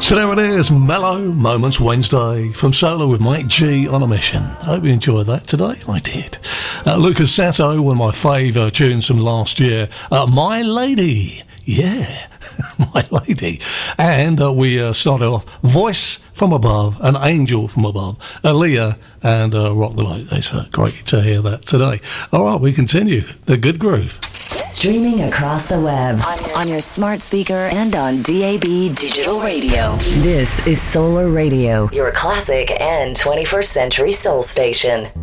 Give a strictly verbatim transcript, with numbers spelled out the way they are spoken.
So there it is, Mellow Moments Wednesday from Solo with Mike G on a mission. I hope you enjoyed that today. I did. Uh, Lucas Sato, one of my favourite tunes from last year. Uh, My Lady. Yeah, My Lady. And uh, we uh, started off Voice from Above, An Angel from Above, Aaliyah and uh, Rock the Boat. It's uh, great to hear that today. All right, we continue. The Good Groove. Streaming across the web, on your, on your smart speaker and on D A B digital radio. This is Solar Radio, your classic and twenty-first century soul station.